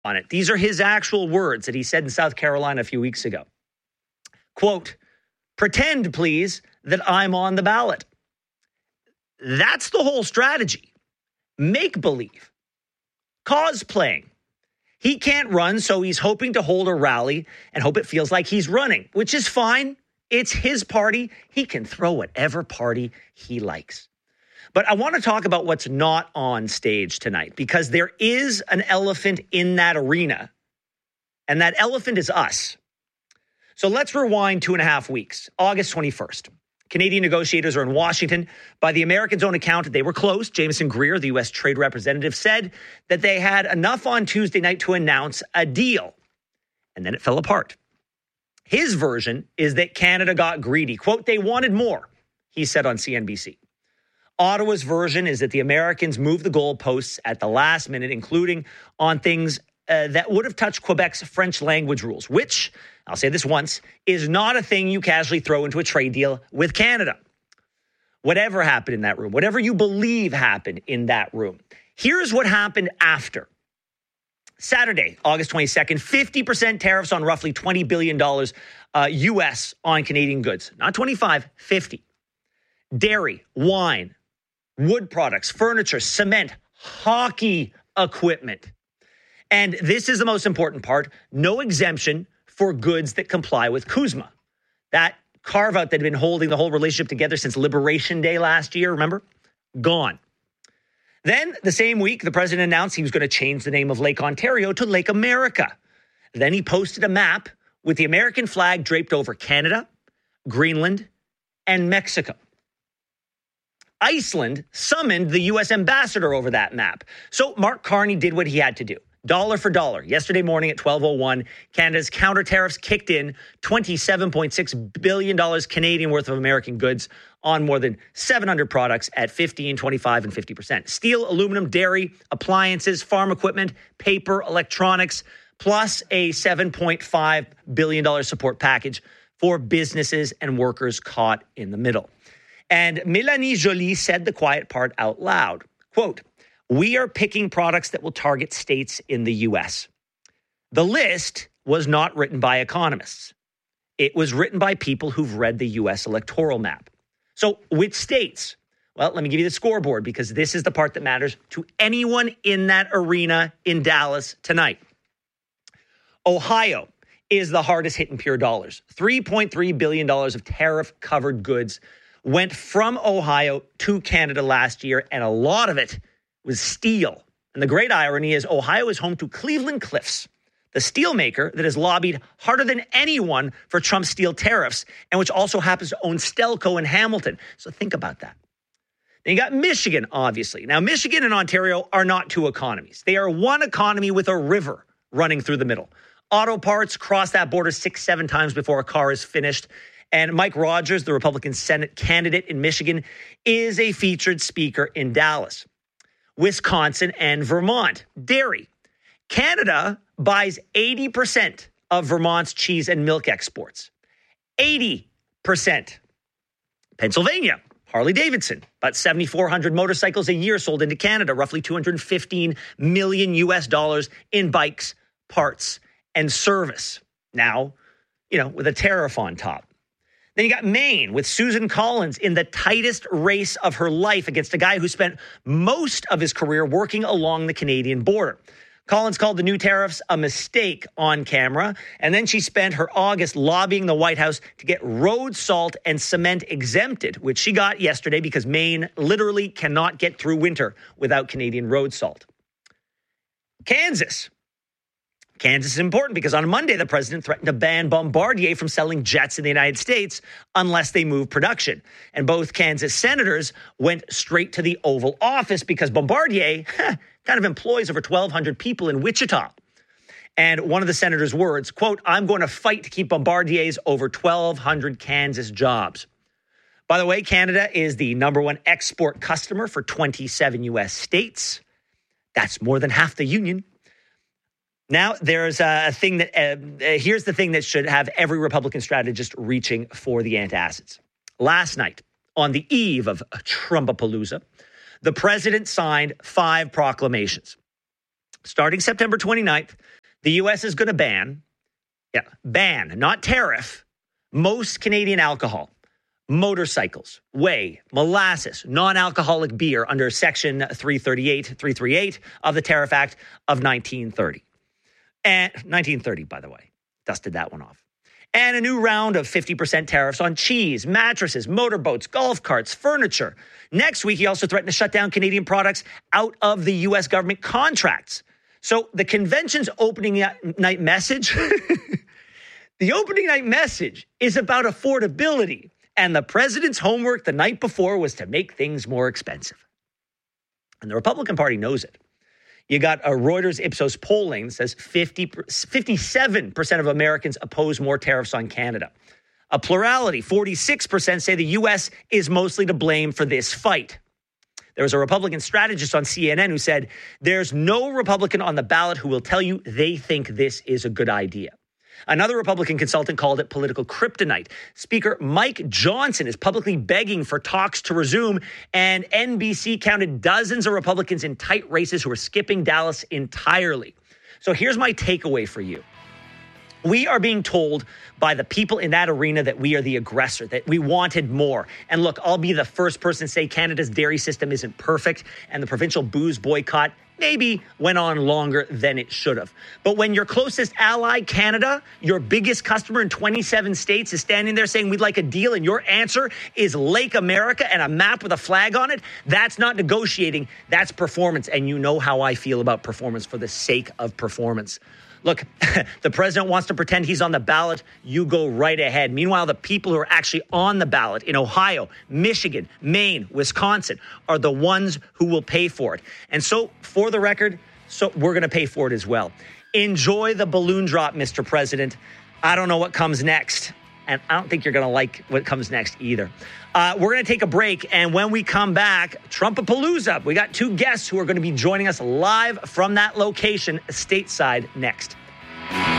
on it. These are his actual words that he said in South Carolina a few weeks ago. Quote, pretend, please, that I'm on the ballot. That's the whole strategy. Make believe. Cosplaying. He can't run, so he's hoping to hold a rally and hope it feels like he's running, which is fine. It's his party. He can throw whatever party he likes. But I want to talk about what's not on stage tonight, because there is an elephant in that arena, and that elephant is us. So let's rewind 2.5 weeks, August 21st. Canadian negotiators are in Washington. By the Americans' own account, they were close. Jameson Greer, the U.S. trade representative, said that they had enough on Tuesday night to announce a deal. And then it fell apart. His version is that Canada got greedy. Quote, they wanted more, he said on CNBC. Ottawa's version is that the Americans moved the goalposts at the last minute, including on things that would have touched Quebec's French language rules, which, I'll say this once, is not a thing you casually throw into a trade deal with Canada. Whatever happened in that room, whatever you believe happened in that room, here's what happened after. Saturday, August 22nd, 50% tariffs on roughly $20 billion U.S. on Canadian goods. Not 25, 50. Dairy, wine, wood products, furniture, cement, hockey equipment. And this is the most important part. No exemption for goods that comply with CUSMA. That carve-out that had been holding the whole relationship together since Liberation Day last year, remember? Gone. Then, the same week, the president announced he was going to change the name of Lake Ontario to Lake America. Then he posted a map with the American flag draped over Canada, Greenland, and Mexico. Iceland summoned the U.S. ambassador over that map. So Mark Carney did what he had to do. Dollar for dollar. Yesterday morning at 12:01, Canada's counter tariffs kicked in $27.6 billion Canadian worth of American goods on more than 700 products at 15, 25, and 50%. Steel, aluminum, dairy, appliances, farm equipment, paper, electronics, plus a $7.5 billion support package for businesses and workers caught in the middle. And Mélanie Joly said the quiet part out loud. Quote, we are picking products that will target states in the U.S. The list was not written by economists. It was written by people who've read the U.S. electoral map. So which states? Well, let me give you the scoreboard, because this is the part that matters to anyone in that arena in Dallas tonight. Ohio is the hardest hit in pure dollars. $3.3 billion of tariff-covered goods went from Ohio to Canada last year, and a lot of it was steel. And the great irony is Ohio is home to Cleveland Cliffs, the steel maker that has lobbied harder than anyone for Trump's steel tariffs, and which also happens to own Stelco in Hamilton. So think about that. Then you got Michigan, obviously. Now, Michigan and Ontario are not two economies. They are one economy with a river running through the middle. Auto parts cross that border 6-7 times before a car is finished. And Mike Rogers, the Republican Senate candidate in Michigan, is a featured speaker in Dallas. Wisconsin and Vermont. Dairy. Canada buys 80% of Vermont's cheese and milk exports. 80%. Pennsylvania. Harley-Davidson. About 7,400 motorcycles a year sold into Canada. Roughly $215 million US dollars in bikes, parts, and service. Now, with a tariff on top. Then you got Maine with Susan Collins in the tightest race of her life against a guy who spent most of his career working along the Canadian border. Collins called the new tariffs a mistake on camera, and then she spent her August lobbying the White House to get road salt and cement exempted, which she got yesterday because Maine literally cannot get through winter without Canadian road salt. Kansas is important because on Monday, the president threatened to ban Bombardier from selling jets in the United States unless they move production. And both Kansas senators went straight to the Oval Office because Bombardier kind of employs over 1,200 people in Wichita. And one of the senator's words, quote, I'm going to fight to keep Bombardier's over 1,200 Kansas jobs. By the way, Canada is the number one export customer for 27 U.S. states. That's more than half the union. Now, there's a thing that, here's the thing that should have every Republican strategist reaching for the antacids. Last night, on the eve of Trumpapalooza, the president signed 5 proclamations. Starting September 29th, the U.S. is going to ban, not tariff, most Canadian alcohol, motorcycles, whey, molasses, non-alcoholic beer under Section 338 of the Tariff Act of 1930. And 1930, by the way, dusted that one off. And a new round of 50% tariffs on cheese, mattresses, motorboats, golf carts, furniture. Next week, he also threatened to shut down Canadian products out of the U.S. government contracts. So the convention's opening night message, the opening night message is about affordability. And the president's homework the night before was to make things more expensive. And the Republican Party knows it. You got a Reuters Ipsos polling that says 57% of Americans oppose more tariffs on Canada. A plurality, 46%, say the U.S. is mostly to blame for this fight. There was a Republican strategist on CNN who said, there's no Republican on the ballot who will tell you they think this is a good idea. Another Republican consultant called it political kryptonite. Speaker Mike Johnson is publicly begging for talks to resume, and NBC counted dozens of Republicans in tight races who are skipping Dallas entirely. So here's my takeaway for you. We are being told by the people in that arena that we are the aggressor, that we wanted more. And look, I'll be the first person to say Canada's dairy system isn't perfect, and the provincial booze boycott maybe went on longer than it should have. But when your closest ally, Canada, your biggest customer in 27 states, is standing there saying, we'd like a deal, and your answer is Lake America and a map with a flag on it, that's not negotiating, that's performance. And you know how I feel about performance for the sake of performance. Look, the president wants to pretend he's on the ballot. You go right ahead. Meanwhile, the people who are actually on the ballot in Ohio, Michigan, Maine, Wisconsin are the ones who will pay for it. And so, for the record, we're going to pay for it as well. Enjoy the balloon drop, Mr. President. I don't know what comes next, and I don't think you're going to like what comes next either. We're going to take a break, and when we come back, Trumpapalooza. We got two guests who are going to be joining us live from that location stateside next.